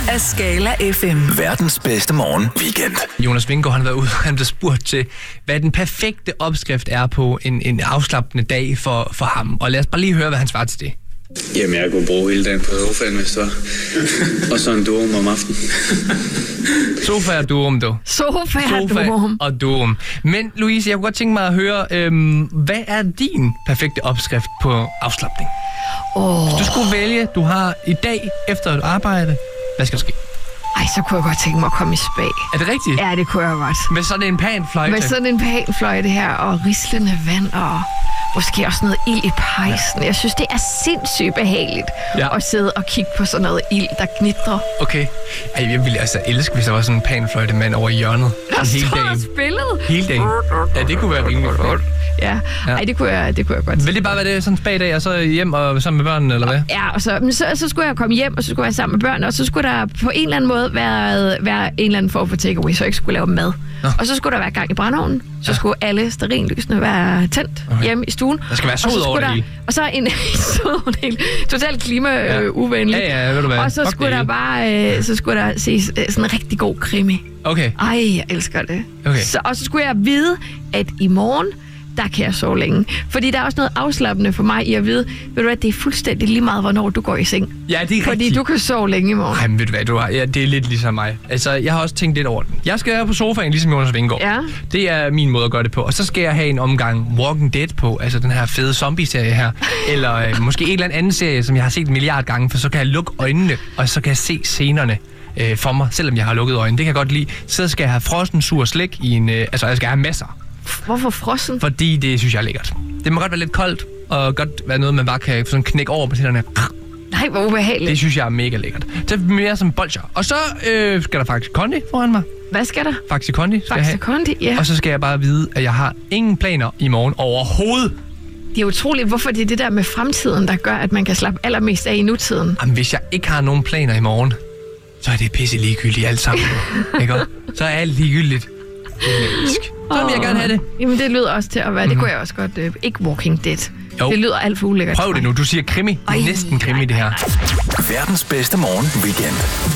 af Skala FM. Verdens bedste morgen-weekend. Jonas Vingegaard, han har været ude, han blev spurgt til, hvad den perfekte opskrift er på en afslappende dag for ham. Og lad os bare lige høre, hvad han svarer til det. Jamen, jeg kunne bruge hele dagen på sofaen, hvis det var. Og så en durum om aftenen. Sofa og durum, du. Sofa og durum. Men Louise, jeg kunne godt tænke mig at høre, hvad er din perfekte opskrift på afslapning? Hvis du skulle vælge, du har i dag efter et arbejde, hvad skal der ske? Ej, så kunne jeg godt tænke mig at komme i spa. Er det rigtigt? Ja, det kunne jeg godt. Med sådan en panfløjte? Med sådan en panfløjte her, og rislende vand, og måske også noget ild i pejsen. Ja. Jeg synes, det er sindssygt behageligt at sidde og kigge på sådan noget ild, der gnitrer. Okay. Ej, jeg ville altså elske, hvis der var sådan en panfløjtemand over i hjørnet. Der står spillet. Hele dagen. Ja, det kunne være rimelig godt. Ja. Ej, det kunne jeg godt. Vil det bare være det sådan en spa-dag, og så hjem og sammen med børnene, eller hvad? Ja, og så skulle jeg komme hjem, og så skulle jeg sammen med børnene, og så skulle der på en eller anden måde være en eller anden form for takeaway, så jeg ikke skulle lave mad. Og så skulle der være gang i brændeovnen. Så skulle alle stearinlysene være tændt hjemme i stuen. Der skal være sod over det hele. Og så en sod over det hele. Totalt klimauvenligt. Ja, ved du hvad. Og så skulle der bare så skulle der ses sådan en rigtig god krimi. Okay. Ej, jeg elsker det. Okay. Og så skulle jeg vide, at i morgen, der kan jeg sove længe. Fordi der er også noget afslappende for mig i at vide, ved du hvad, det er fuldstændig lige meget, hvornår du går i seng. Ja, det er fordi rigtigt. du kan sove længe i morgen. Nej, men ved du hvad, det er lidt ligesom mig. Altså, jeg har også tænkt lidt over den. Jeg skal være på sofaen, ligesom Jonas Vingegaard. Ja. Det er min måde at gøre det på. Og så skal jeg have en omgang Walking Dead på, altså den her fede zombie-serie her. Eller måske en eller anden serie, som jeg har set en milliard gange, for så kan jeg lukke øjnene, og så kan jeg se scenerne for mig, selvom jeg har lukket øjnene. Det kan jeg godt lide. Så skal jeg have frossen sur slik i en... jeg skal have masser. Hvorfor frossen? Fordi det synes jeg er lækkert. Det må godt være lidt koldt, og godt være noget, man bare kan sådan knække over på tænderne. Nej, hvor ubehageligt. Det synes jeg er mega lækkert. Det er mere som bolcher. Og så skal der faktisk kondi foran mig. Hvad skal der? Faxi kondi skal jeg have. Kondi, ja. Og så skal jeg bare vide, at jeg har ingen planer i morgen overhovedet. Det er utroligt, hvorfor det er det der med fremtiden, der gør, at man kan slappe allermest af i nutiden. Jamen, hvis jeg ikke har nogen planer i morgen, så er det pisse ligegyldigt alt sammen. Ikke? Så er alt ligegyldigt. Så vil jeg gerne have det. Jamen, det lyder også til at være. Det kunne jeg også godt. Ikke Walking Dead. Jo. Det lyder alt for ulækkert. Prøv det nu. Du siger krimi. Det er næsten krimi, det her. Verdens bedste morgen-weekend.